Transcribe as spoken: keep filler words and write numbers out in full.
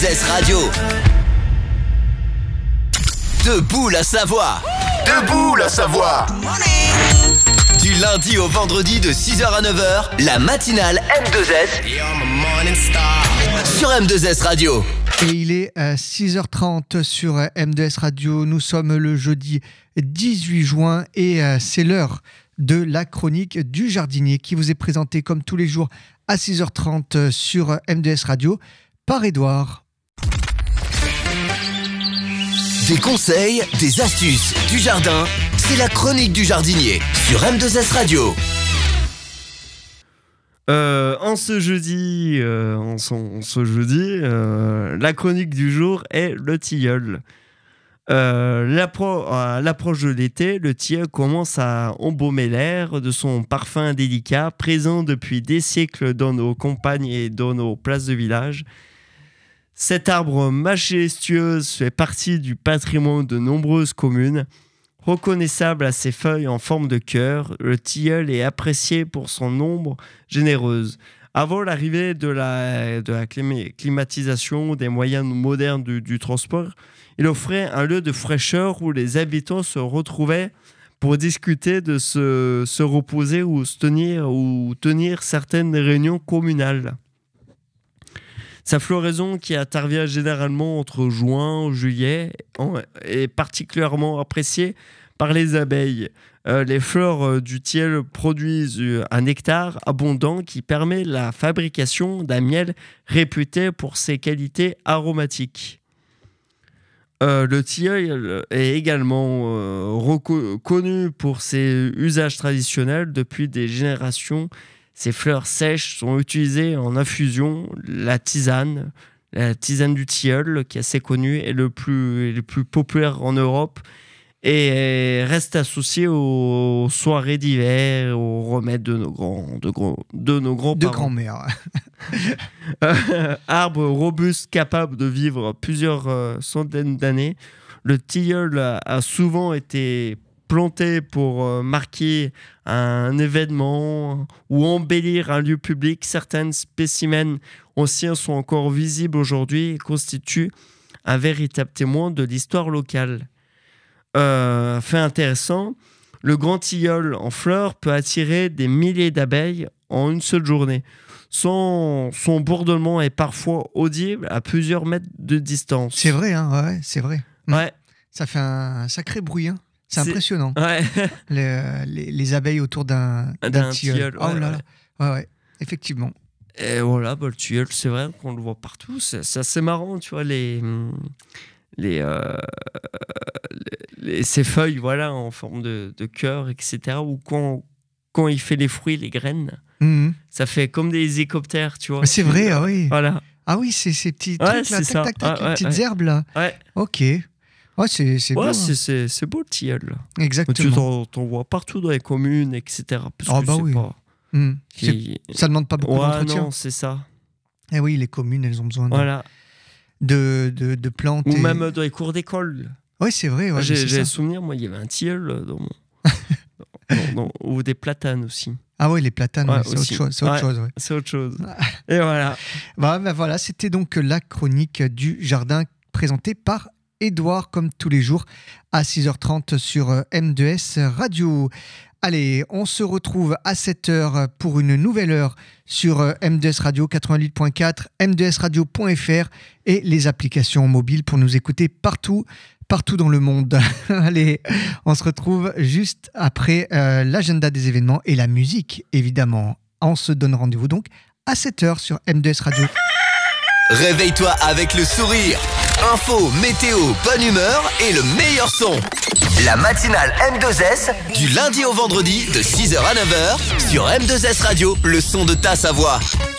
S Radio. Debout la Savoie. Debout la Savoie. Du lundi au vendredi de six heures à neuf heures, la matinale M deux S sur M deux S Radio. Et il est à six heures trente sur M deux S Radio. Nous sommes le jeudi dix-huit juin et c'est l'heure de la chronique du jardinier qui vous est présentée comme tous les jours à six heures trente sur M deux S Radio par Edouard. Des conseils, des astuces, du jardin, c'est la chronique du jardinier sur M deux S Radio. Euh, en ce jeudi, euh, en, son, en ce jeudi euh, la chronique du jour est le tilleul. Euh, l'appro- à l'approche de l'été, le tilleul commence à embaumer l'air de son parfum délicat, présent depuis des siècles dans nos campagnes et dans nos places de village. Cet arbre majestueux fait partie du patrimoine de nombreuses communes. Reconnaissable à ses feuilles en forme de cœur, le tilleul est apprécié pour son ombre généreuse. Avant l'arrivée de la, de la climatisation, des moyens modernes du, du transport, il offrait un lieu de fraîcheur où les habitants se retrouvaient pour discuter, de se, se reposer ou, se tenir, ou tenir certaines réunions communales. Sa floraison, qui intervient généralement entre juin et juillet, est particulièrement appréciée par les abeilles. Euh, les fleurs du tilleul produisent un nectar abondant qui permet la fabrication d'un miel réputé pour ses qualités aromatiques. Euh, le tilleul est également euh, reconnu pour ses usages traditionnels depuis des générations. Ces fleurs sèches sont utilisées en infusion. La tisane, la tisane du tilleul, qui est assez connue, est le plus, le plus populaire en Europe et reste associée aux soirées d'hiver, aux remèdes de nos grands, de gros, de nos grands-parents. De grand-mère. euh, arbre robuste capable de vivre plusieurs euh, centaines d'années, le tilleul a, a souvent été planté pour euh, marquer un événement ou embellir un lieu public. Certains spécimens anciens sont encore visibles aujourd'hui et constituent un véritable témoin de l'histoire locale. Euh, fait intéressant, le grand tilleul en fleurs peut attirer des milliers d'abeilles en une seule journée. Son, son bourdonnement est parfois audible à plusieurs mètres de distance. C'est vrai, hein, ouais, c'est vrai. Ouais. Ça fait un sacré bruit, hein. C'est, c'est impressionnant. Ouais. les, les, les abeilles autour d'un, d'un, d'un tilleul. tilleul. Oh ouais, là ouais. là. Ouais, ouais, effectivement. Et voilà, bah, le tilleul, c'est vrai qu'on le voit partout. C'est, c'est assez marrant, tu vois, les, les, euh, les, les, ces feuilles, voilà, en forme de, de cœur, et cetera. Ou quand, quand il fait les fruits, les graines, mmh. ça fait comme des hélicoptères, tu vois. C'est vrai, ah oui. Voilà. Ah oui, c'est ces petits ouais, trucs là, tac, tac, tac, tac, ah, les ouais, petites ouais. herbes là. Ouais. Ok. Ouais, c'est, c'est ouais, beau. C'est, hein. c'est, c'est beau le tilleul. Exactement. Tu t'en, t'en vois partout dans les communes, et cetera. Parce oh, que bah c'est oui. pas... Mmh. Qui... C'est... Ça demande pas beaucoup ouais, d'entretien. Non, c'est ça. Eh oui, les communes, elles ont besoin de, voilà. de, de, de plantes. Ou et... même dans les cours d'école. Oui, c'est vrai. Ouais, j'ai c'est j'ai ça. souvenir, moi, il y avait un tilleul dans mon... dans, dans... ou des platanes aussi. Ah oui, les platanes, ouais, ouais, c'est, autre chose, c'est autre ouais, chose. Ouais. C'est autre chose. Et voilà. Bah, bah, voilà, c'était donc la chronique du jardin présentée par Edouard, comme tous les jours, à six heures trente sur M deux S Radio. Allez, on se retrouve à sept heures pour une nouvelle heure sur M deux S Radio quatre-vingt-huit point quatre, m deux s radio point f r et les applications mobiles pour nous écouter partout, partout dans le monde. Allez, on se retrouve juste après euh, l'agenda des événements et la musique, évidemment. On se donne rendez-vous donc à sept heures sur M deux S Radio. Réveille-toi avec le sourire. Info, météo, bonne humeur et le meilleur son. La matinale M deux S, du lundi au vendredi de six heures à neuf heures sur M deux S Radio, le son de ta Savoie.